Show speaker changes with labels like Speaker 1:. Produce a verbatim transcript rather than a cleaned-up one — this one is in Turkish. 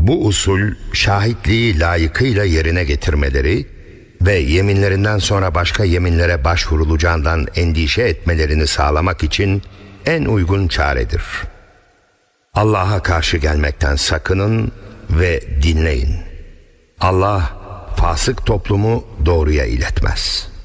Speaker 1: Bu usul şahitliği layıkıyla yerine getirmeleri ve yeminlerinden sonra başka yeminlere başvurulacağından endişe etmelerini sağlamak için en uygun çaredir. Allah'a karşı gelmekten sakının ve dinleyin. Allah fasık toplumu doğruya iletmez.